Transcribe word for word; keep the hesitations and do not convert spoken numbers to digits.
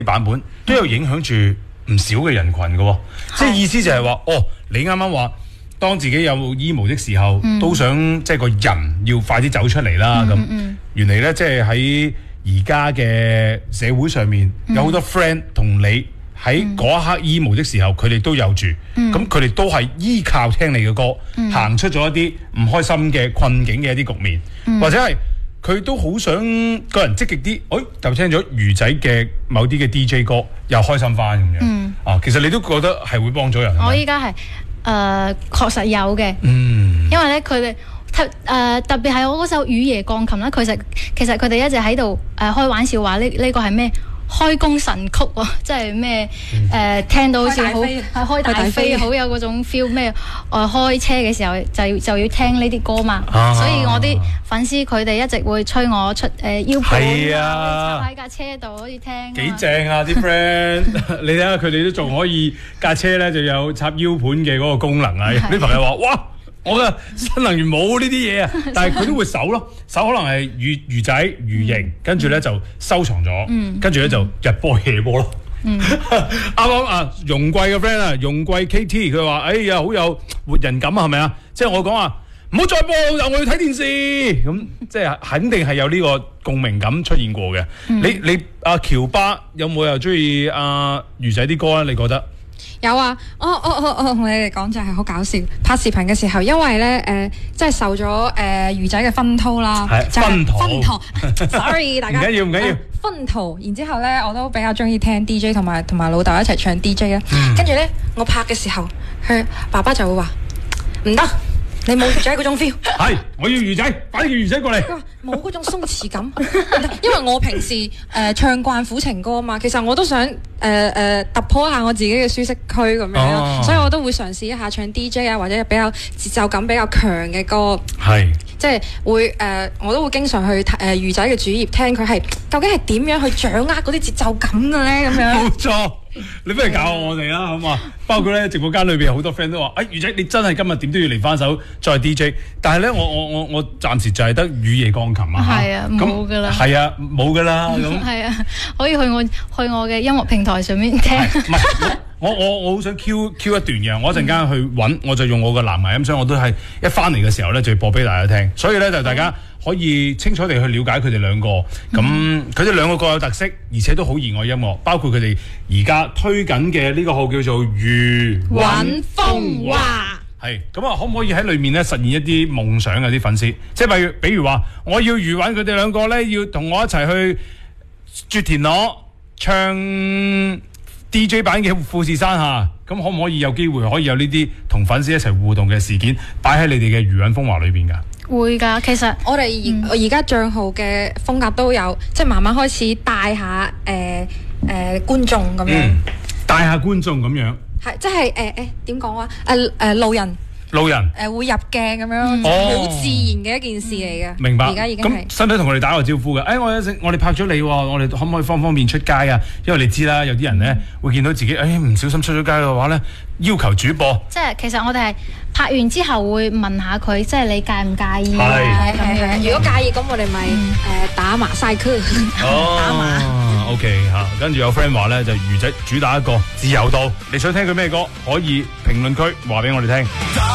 版本都有影響住唔少嘅人群嘅喎，即係意思就係話，哦，你啱啱話當自己有 emo 的時候，嗯、都想即係個人要快啲走出嚟啦。咁、嗯嗯、原嚟咧，即係喺而家嘅社會上面，嗯、有好多 friend 同你喺嗰一刻 emo 的時候，佢哋都有住，咁佢哋都係依靠聽你嘅歌，行、嗯、出咗一啲唔開心嘅困境嘅一啲局面，嗯、或者係。佢都好想個人積極啲，誒、哎、就聽咗魚仔嘅某啲嘅 D J 歌，又開心翻咁樣。嗯，啊，其實你都覺得係會幫咗人。 我依家係誒確實有嘅。嗯，因為咧佢哋特誒特別係我嗰首《雨夜鋼琴》咧，佢實其實佢哋一直喺度誒開玩笑話呢呢個係咩？開工神曲喎，即係咩誒聽到好似好係開大飛，好有嗰種 feel 咩？我開車嘅時候就要就要聽呢啲歌嘛，啊、所以我啲粉絲佢哋一直會催我出誒腰盤，係啊，喺架車度可以聽。幾正啊啲 friend！ 你睇下佢哋都仲可以架車咧就有插腰盤嘅嗰個功能啊！啲朋友話：哇！我嘅新能源冇呢啲嘢啊，但係佢都會搜咯，搜可能係魚魚仔魚形，跟住咧就收藏咗，跟住咧就日播夜播咯。啱啱啊，容桂嘅 friend 啊，容桂 K T 佢話：哎呀，好有活人感啊，係咪啊？即係我講話唔好再播，我要睇電視。咁即係肯定係有呢個共鳴感出現過嘅。你你阿喬巴有冇又中意阿魚仔啲歌咧？你覺得？ 有啊，我我我我同你哋講就係好搞笑，拍視頻嘅時候，因為咧誒、呃，即係受咗誒、呃、魚仔嘅熏陶啦，就係熏陶，sorry 大家，唔緊要唔緊要，熏陶。然之後咧，我都比較中意聽 D J 同埋同埋老豆一齊唱 D J 啊。跟住咧，我拍嘅時候，佢爸爸就會話唔得。你冇魚仔嗰種 feel， 係我要魚仔，快啲叫魚仔過嚟。 佢話冇嗰種鬆弛感，因為我平時誒、呃、唱慣苦情歌啊嘛，其實我都想誒誒、呃呃、突破下我自己嘅舒適區咁樣，哦、所以我都會嘗試一下唱 D J 啊，或者比較節奏感比較強嘅歌。係，即係會誒、呃，我都會經常去誒、呃、魚仔嘅主頁聽佢係究竟係點樣去掌握嗰啲節奏感嘅咧咁樣。 冇錯。你不如教我哋啦，好嘛？包括咧直播間裏邊好多 friend 都話：，哎，魚仔你真係今日點都要嚟翻首再 D J。但係咧，我我我我暫時就係得雨夜鋼琴啊。 係啊，冇噶啦。 係啊，冇噶啦。咁係啊，可以去我去我嘅音樂平台上面聽。 唔係，我我我好想 Q Q 一段嘅，我一陣間去揾，我就用我嘅藍牙音箱，我都係一翻嚟嘅時候咧就要播俾大家聽。所以咧就大家可以清楚地去了解佢哋兩個，咁佢哋兩個各有特色，而且都好熱愛音樂，包括佢哋而家推緊嘅呢個號叫做魚韻風華。 係咁啊，可唔可以喺裏面咧實現一啲夢想嘅啲粉絲？即係比如，比如話，我要魚韻佢哋兩個咧，要同我一齊去絕田螺唱 D J 版嘅富士山下，咁可唔可以有機會可以有呢啲同粉絲一齊互動嘅事件擺喺你哋嘅魚韻風華裏邊㗎？ 會㗎，其實我哋而而家賬號嘅風格都有，即係慢慢開始帶下誒誒、呃呃、觀眾咁樣， 嗯、帶下觀眾咁樣， 係即係誒誒點講啊？誒誒路人。 路人誒、呃、會入鏡咁樣，好、嗯、自然嘅一件事嚟嘅、嗯。明白。而家已經係咁，使唔使同佢哋打個招呼嘅？誒、哎，我有我哋拍咗你喎，我哋可唔可以方方便出街啊？因為你知啦，有啲人咧會見到自己誒唔、哎、小心出咗街嘅話咧，要求主播。 即係其實我哋係拍完之後會問下佢，即係你介唔介意啊？係係係。如果介意咁，我哋咪誒打馬賽克。 哦、 打馬。 OK 嚇，跟住有 friend 話咧就魚仔主打一個自由度，你想聽佢咩歌？可以評論區話俾我哋聽。